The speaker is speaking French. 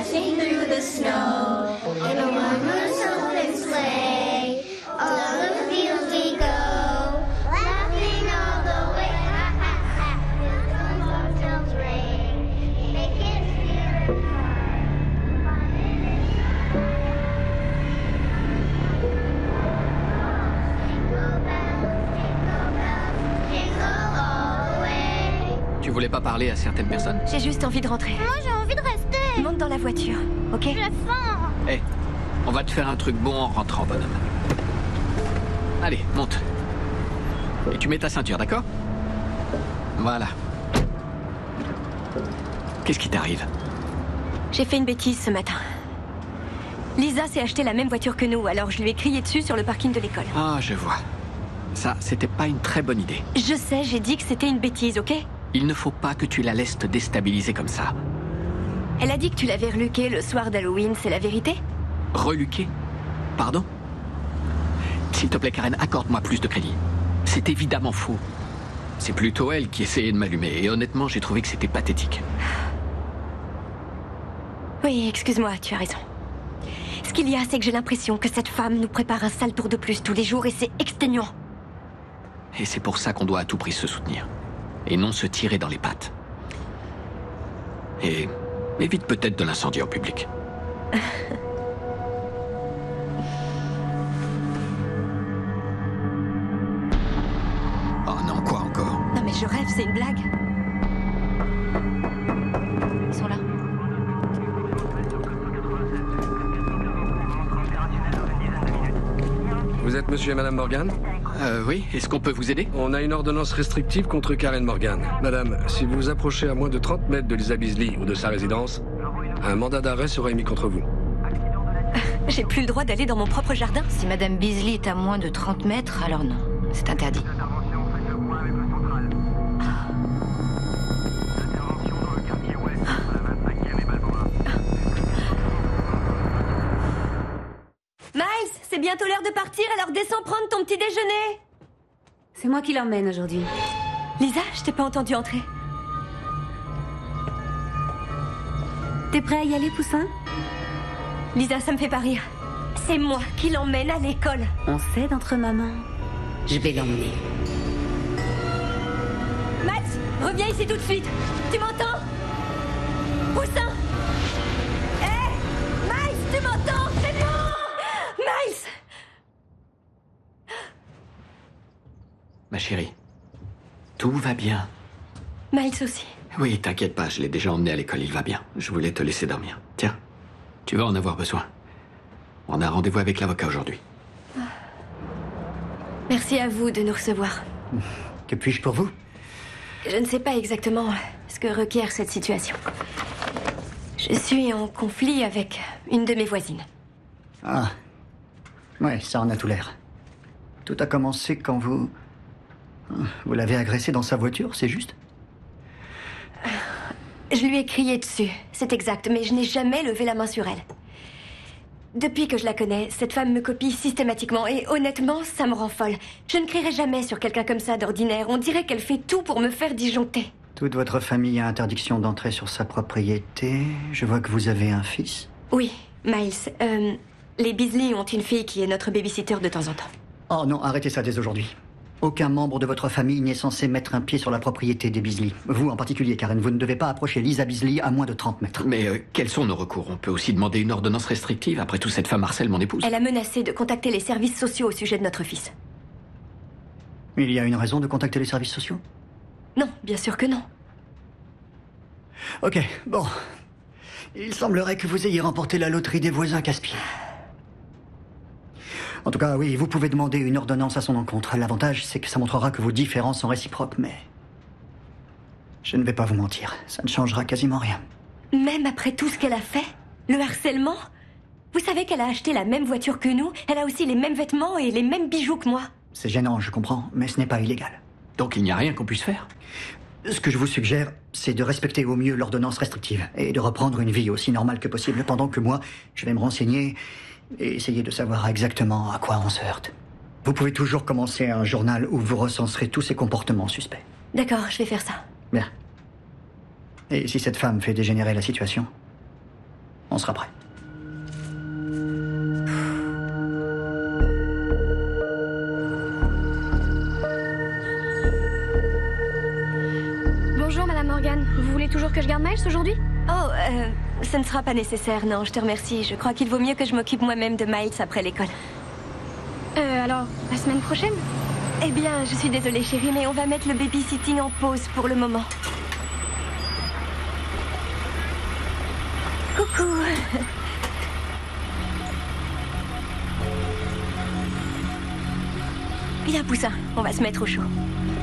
dashing through the snow. In a one-horse open sleigh, along the fields we go, laughing all the way. Ha ha ha! Till the bells ring, make it feel fun in Jingle bells, jingle all the way. Tu voulais pas parler à certaines personnes? J'ai juste envie de rentrer. Moi, j'ai envie de rester. Monte dans la voiture, ok? J'ai faim. Hé, on va te faire un truc bon en rentrant, bonhomme. Allez, monte. Et tu mets ta ceinture, d'accord? Voilà. Qu'est-ce qui t'arrive? J'ai fait une bêtise ce matin. Lisa s'est acheté la même voiture que nous, alors je lui ai crié dessus sur le parking de l'école. Ah, je vois. Ça, c'était pas une très bonne idée. Je sais, j'ai dit que c'était une bêtise, ok? Il ne faut pas que tu la laisses te déstabiliser comme ça. Elle a dit que tu l'avais reluquée le soir d'Halloween, c'est la vérité? Reluquer? Pardon? S'il te plaît, Karen, accorde-moi plus de crédit. C'est évidemment faux. C'est plutôt elle qui essayait de m'allumer, et honnêtement, j'ai trouvé que c'était pathétique. Oui, excuse-moi, tu as raison. Ce qu'il y a, c'est que j'ai l'impression que cette femme nous prépare un sale tour de plus tous les jours et c'est exténuant. Et c'est pour ça qu'on doit à tout prix se soutenir. Et non se tirer dans les pattes. Et évite peut-être de l'incendier en public. Oh non, quoi encore? Non mais je rêve, c'est une blague. Ils sont là. Vous êtes monsieur et madame Morgan? Oui, est-ce qu'on peut vous aider? On a une ordonnance restrictive contre Karen Morgan. Madame, si vous vous approchez à moins de 30 mètres de Lisa Beasley ou de sa résidence, un mandat d'arrêt sera émis contre vous. J'ai plus le droit d'aller dans mon propre jardin. Si Madame Beasley est à moins de 30 mètres, alors non. C'est interdit. Miles, c'est bientôt l'heure de partir, alors descends prendre ton petit déjeuner. C'est moi qui l'emmène aujourd'hui. Lisa, je t'ai pas entendu entrer. T'es prêt à y aller, Poussin? Lisa, ça me fait pas rire. C'est moi qui l'emmène à l'école. On s'aide entre mamans. Je vais l'emmener. Max, reviens ici tout de suite. Tu m'entends? Poussin! Hé! Miles, tu m'entends? C'est bon! Miles! Ma chérie, tout va bien. Miles aussi. Oui, t'inquiète pas, je l'ai déjà emmené à l'école, il va bien. Je voulais te laisser dormir. Tiens, tu vas en avoir besoin. On a rendez-vous avec l'avocat aujourd'hui. Merci à vous de nous recevoir. Que puis-je pour vous? Je ne sais pas exactement ce que requiert cette situation. Je suis en conflit avec une de mes voisines. Ah. Ouais, ça en a tout l'air. Tout a commencé quand vous l'avez agressée dans sa voiture, c'est juste? Je lui ai crié dessus, c'est exact, mais je n'ai jamais levé la main sur elle. Depuis que je la connais, cette femme me copie systématiquement et honnêtement, ça me rend folle. Je ne crierai jamais sur quelqu'un comme ça d'ordinaire. On dirait qu'elle fait tout pour me faire disjoncter. Toute votre famille a interdiction d'entrer sur sa propriété. Je vois que vous avez un fils. Oui, Miles. Les Beasley ont une fille qui est notre babysitter de temps en temps. Oh non, arrêtez ça dès aujourd'hui. Aucun membre de votre famille n'est censé mettre un pied sur la propriété des Beasley. Vous en particulier, Karen, vous ne devez pas approcher Lisa Beasley à moins de 30 mètres. Mais quels sont nos recours? On peut aussi demander une ordonnance restrictive. Après tout, cette femme harcèle mon épouse. Elle a menacé de contacter les services sociaux au sujet de notre fils. Il y a une raison de contacter les services sociaux? Non, bien sûr que non. Ok, bon. Il semblerait que vous ayez remporté la loterie des voisins casse-pieds. En tout cas, oui, vous pouvez demander une ordonnance à son encontre. L'avantage, c'est que ça montrera que vos différences sont réciproques, mais... je ne vais pas vous mentir, ça ne changera quasiment rien. Même après tout ce qu'elle a fait? Le harcèlement? Vous savez qu'elle a acheté la même voiture que nous? Elle a aussi les mêmes vêtements et les mêmes bijoux que moi. C'est gênant, je comprends, mais ce n'est pas illégal. Donc il n'y a rien qu'on puisse faire? Ce que je vous suggère, c'est de respecter au mieux l'ordonnance restrictive et de reprendre une vie aussi normale que possible, pendant que moi, je vais me renseigner et essayer de savoir exactement à quoi on se heurte. Vous pouvez toujours commencer un journal où vous recenserez tous ces comportements suspects. D'accord, je vais faire ça. Bien. Et si cette femme fait dégénérer la situation, On sera prêt. Bonjour, Madame Morgan. Vous voulez toujours que je garde Miles aujourd'hui? Oh, ça ne sera pas nécessaire, non, je te remercie. Je crois qu'il vaut mieux que je m'occupe moi-même de Miles après l'école. Alors, la semaine prochaine? Eh bien, je suis désolée, chérie, mais on va mettre le babysitting en pause pour le moment. Coucou. Viens, Poussin, on va se mettre au chaud.